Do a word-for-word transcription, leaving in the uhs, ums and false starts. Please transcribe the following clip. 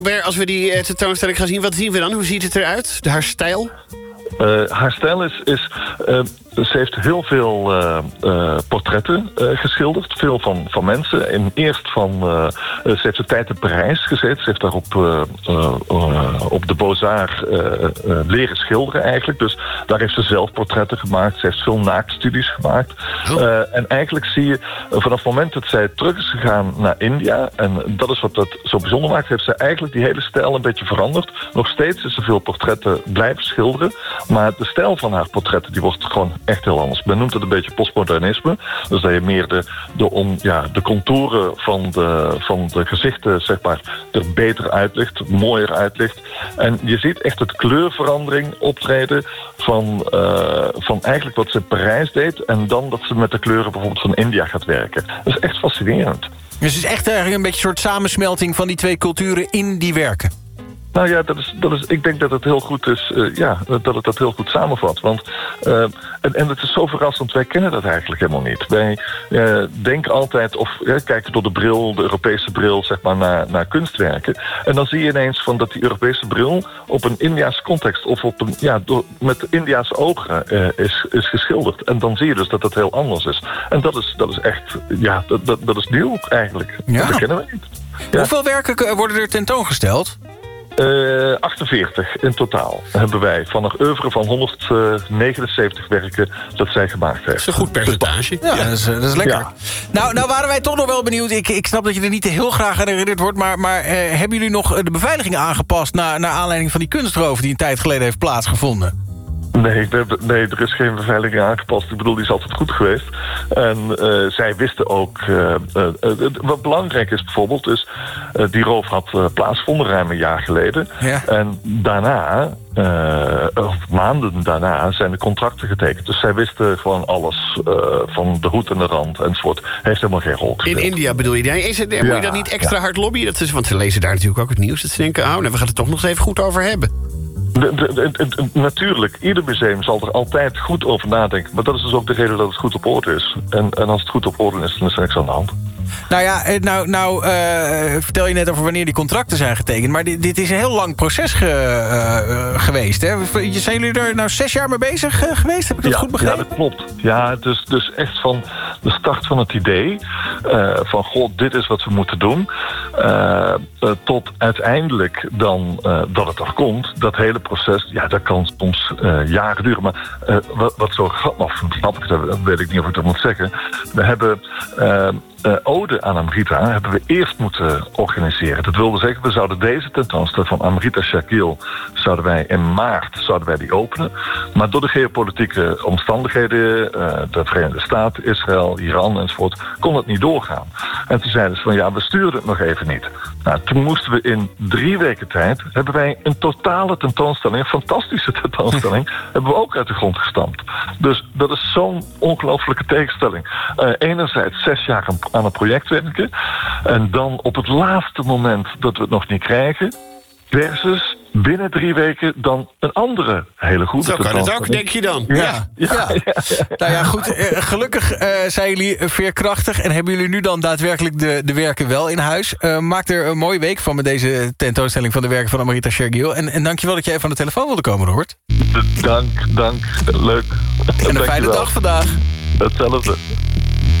Weer, als we die uh, tentoonstelling gaan zien, wat zien we dan? Hoe ziet het eruit? De, haar stijl? Uh, haar stijl is... is uh, ze heeft heel veel uh, uh, portretten uh, geschilderd. Veel van, van mensen. En eerst van... Uh, ze heeft de tijd in Parijs gezeten. Ze heeft daar op, uh, uh, uh, op de Beaux-Arts uh, uh, leren schilderen eigenlijk. Dus daar heeft ze zelf portretten gemaakt. Ze heeft veel naaktstudies gemaakt. Oh. Uh, en eigenlijk zie je... Uh, vanaf het moment dat zij terug is gegaan naar India... en dat is wat dat zo bijzonder maakt... heeft ze eigenlijk die hele stijl een beetje veranderd. Nog steeds is ze veel portretten blijven schilderen. Maar de stijl van haar portretten... die wordt gewoon echt heel anders. Men noemt het een beetje postmodernisme. Dus dat je meer de, de, om, ja, de contouren van de, van de gezichten zeg maar, er beter uitlicht, mooier uitlicht. En je ziet echt het kleurverandering optreden van, uh, van eigenlijk wat ze in Parijs deed en dan dat ze met de kleuren bijvoorbeeld van India gaat werken. Dat is echt fascinerend. Dus het is echt eigenlijk een beetje een soort samensmelting van die twee culturen in die werken. Nou ja, dat is, dat is, ik denk dat het heel goed is, uh, ja, dat het dat heel goed samenvat. Want, uh, en, en het is zo verrassend, wij kennen dat eigenlijk helemaal niet. Wij uh, denken altijd, of uh, kijken door de bril, de Europese bril, zeg maar, naar, naar kunstwerken. En dan zie je ineens van dat die Europese bril op een Indiaanse context, of op een, ja, door, met Indiaanse ogen uh, is, is geschilderd. En dan zie je dus dat het heel anders is. En dat is, dat is echt, ja, dat, dat, dat is nieuw eigenlijk. Ja. Dat kennen we niet. Ja. Hoeveel werken worden er tentoongesteld? Uh, achtenveertig in totaal hebben wij van een oeuvre van honderdnegenenzeventig werken dat zij gemaakt heeft. Dat is een goed percentage. Ja, ja. Dat, is, dat is lekker. Ja. Nou, nou waren wij toch nog wel benieuwd. Ik, ik snap dat je er niet heel graag aan herinnerd wordt... maar, maar uh, hebben jullie nog de beveiliging aangepast... naar, naar aanleiding van die kunstroof die een tijd geleden heeft plaatsgevonden? Nee, nee, er is geen beveiliging aangepast. Ik bedoel, die is altijd goed geweest. En uh, zij wisten ook... Uh, uh, uh, wat belangrijk is bijvoorbeeld... is uh, die roof had uh, plaatsgevonden ruim een jaar geleden. Ja. En daarna... Uh, of maanden daarna zijn de contracten getekend. Dus zij wisten gewoon alles uh, van de hoed en de rand enzovoort. Heeft helemaal geen rol gespeeld. In India bedoel je? Is het, ja, moet je dat niet extra ja. hard lobbyen? Dat is, want ze lezen daar natuurlijk ook het nieuws. Dat ze denken, oh, nou, we gaan het toch nog eens even goed over hebben. De, de, de, de, de, natuurlijk, ieder museum zal er altijd goed over nadenken. Maar dat is dus ook de reden dat het goed op orde is. En, en als het goed op orde is, dan is er niks aan de hand. Nou ja, nou, nou uh, vertel je net over wanneer die contracten zijn getekend... maar dit, dit is een heel lang proces ge, uh, geweest, hè? Zijn jullie er nou zes jaar mee bezig uh, geweest? Heb ik dat ja, goed begrepen? Ja, dat klopt. Ja, dus, dus echt van de start van het idee... Uh, van, god, dit is wat we moeten doen... Uh, uh, tot uiteindelijk dan uh, dat het er komt. Dat hele proces, ja, dat kan soms uh, jaren duren. Maar uh, wat, wat zo grappig, snap ik, dat weet ik niet of ik dat moet zeggen... We hebben... Uh, Uh, ode aan Amrita hebben we eerst moeten organiseren. Dat wilde zeggen, we zouden deze tentoonstelling van Amrita Shergill... zouden wij in maart zouden wij die openen. Maar door de geopolitieke omstandigheden... Uh, de Verenigde Staten, Israël, Iran enzovoort... kon het niet doorgaan. En toen zeiden ze van, ja, we sturen het nog even niet. Nou, toen moesten we in drie weken tijd... hebben wij een totale tentoonstelling... een fantastische tentoonstelling... hebben we ook uit de grond gestampt. Dus dat is zo'n ongelooflijke tegenstelling. Uh, enerzijds zes jaar een aan een project werken. En dan op het laatste moment dat we het nog niet krijgen... versus binnen drie weken dan een andere hele goede. Zo kan het ook, denk je dan. Ja, ja. ja. ja. ja. Nou ja, goed. Uh, gelukkig uh, zijn jullie veerkrachtig... en hebben jullie nu dan daadwerkelijk de, de werken wel in huis. Uh, maak er een mooie week van met deze tentoonstelling... van de werken van Amrita Shergill. En, en dankjewel dat je even aan de telefoon wilde komen, Robert. Dank, dank. Leuk. En een fijne dag vandaag. Hetzelfde.